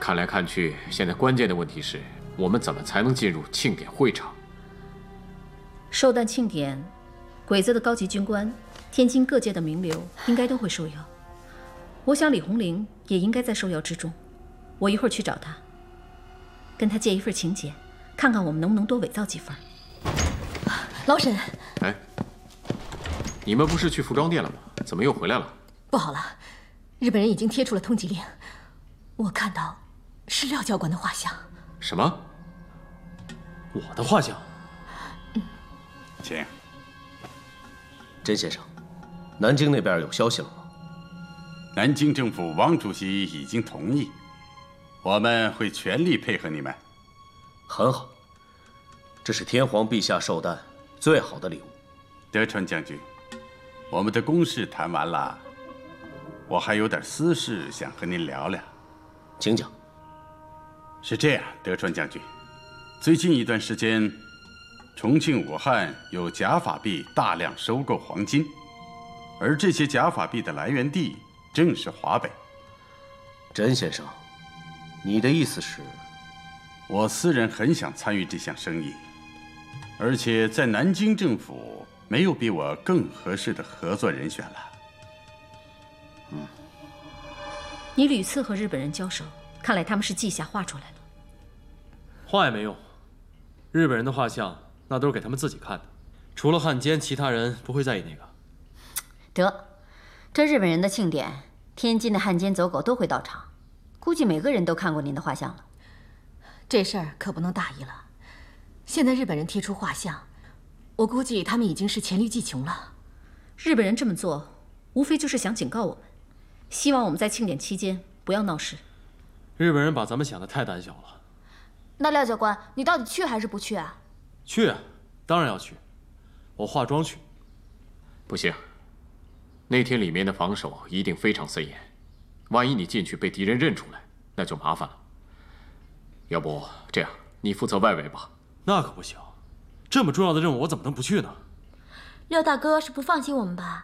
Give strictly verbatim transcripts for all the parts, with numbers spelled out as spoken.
看来看去，现在关键的问题是我们怎么才能进入庆典会场？ 寿诞庆典，鬼子的高级军官、天津各界的名流应该都会受邀。我想李红玲也应该在受邀之中。我一会儿去找她，跟她借一份请柬，看看我们能不能多伪造几份。 老沈， 哎，你们不是去服装店了吗？怎么又回来了？ 不好了，日本人已经贴出了通缉令。我看到是廖教官的画像。 什么？ 我的画像？ 嗯， 请。 甄先生，南京那边有消息了吗？ 南京政府王主席已经同意，我们会全力配合你们。 很好，这是天皇陛下寿诞最好的礼物。 德川将军，我们的公事谈完了，我还有点私事想和您聊聊。 请讲。 是这样，德川将军，最近一段时间，重庆、武汉有假法币大量收购黄金，而这些假法币的来源地正是华北。 甄先生，你的意思是？ 我私人很想参与这项生意，而且在南京政府没有比我更合适的合作人选了。 嗯， 你屡次和日本人交手，看来他们是记下画出来了。 画也没用，日本人的画像那都是给他们自己看的，除了汉奸，其他人不会在意那个。 得，这日本人的庆典，天津的汉奸走狗都会到场，估计每个人都看过您的画像了。 这事儿可不能大意了。现在日本人贴出画像，我估计他们已经是黔驴技穷了。 日本人这么做，无非就是想警告我们，希望我们在庆典期间不要闹事。 日本人把咱们想的太胆小了。 那廖教官，你到底去还是不去啊？ 去，当然要去。我化妆去。 不行，那天里面的防守一定非常森严，万一你进去被敌人认出来，那就麻烦了。要不这样，你负责外围吧。 那可不行，这么重要的任务，我怎么能不去呢？ 廖大哥是不放心我们吧？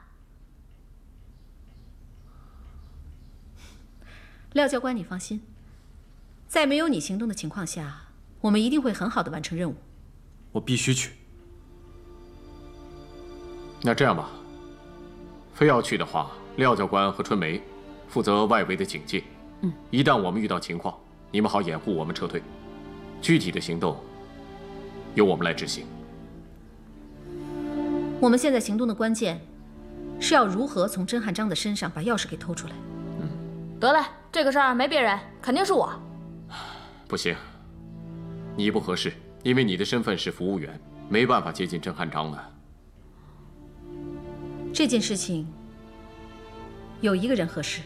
廖教官，你放心，在没有你行动的情况下，我们一定会很好的完成任务。 我必须去。 那这样吧，非要去的话，廖教官和春梅负责外围的警戒。 嗯， 一旦我们遇到情况，你们好掩护我们撤退。具体的行动由我们来执行。 我们现在行动的关键是要如何从甄汉章的身上把钥匙给偷出来。 嗯，得嘞，这个事儿没别人，肯定是我。 不行，你不合适，因为你的身份是服务员，没办法接近甄汉章的。 这件事情有一个人合适。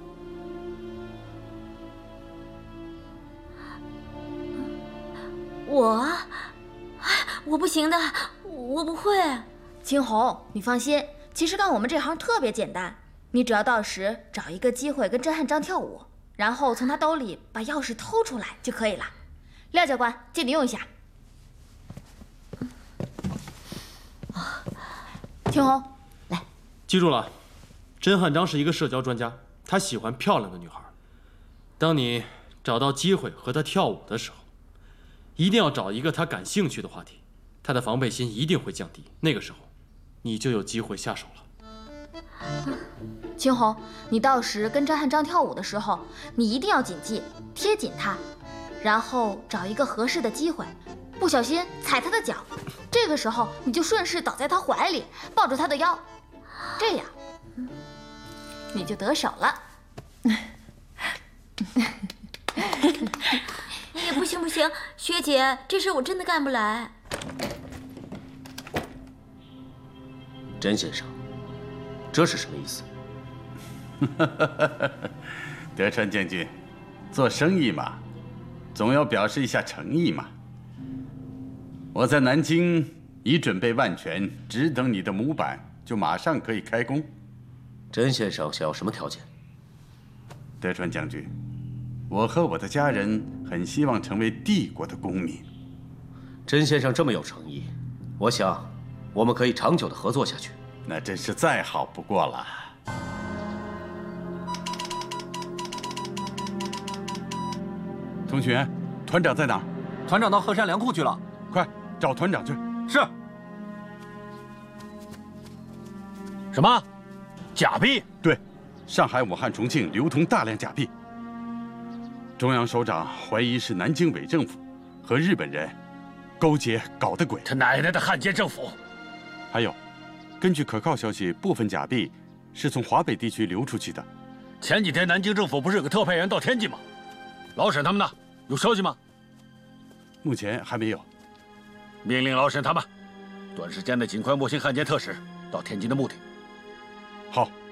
我，我不行的，我不会。秦红，你放心，其实干我们这行特别简单，你只要到时找一个机会跟甄汉章跳舞，然后从他兜里把钥匙偷出来就可以了。廖教官，借你用一下。啊，秦红，来， 记住了，甄汉章是一个社交专家，他喜欢漂亮的女孩。当你找到机会和他跳舞的时候，一定要找一个他感兴趣的话题，他的防备心一定会降低。那个时候，你就有机会下手了。 秦红，你到时跟甄汉章跳舞的时候，你一定要谨记贴紧他，然后找一个合适的机会，不小心踩他的脚，这个时候你就顺势倒在他怀里，抱住他的腰，这样你就得手了。也不行不行，学姐，这事我真的干不来。 甄先生，这是什么意思？ 德川将军，做生意嘛，总要表示一下诚意嘛。我在南京已准备万全，只等你的模板，就马上可以开工。 甄先生想要什么条件？ 德川将军，我和我的家人很希望成为帝国的公民。 甄先生这么有诚意，我想我们可以长久的合作下去。 那真是再好不过了。 同学，团长在哪儿？ 团长到鹤山粮库去了。 快找团长去。 是。什么？假币？ 对，上海、武汉、重庆流通大量假币。中央首长怀疑是南京伪政府和日本人勾结搞的鬼。 他奶奶的汉奸政府！ 还有，根据可靠消息，部分假币是从华北地区流出去的。 前几天南京政府不是有个特派员到天津吗？老沈他们呢？有消息吗？ 目前还没有。 命令老沈他们，短时间内尽快摸清汉奸特使到天津的目的。 好。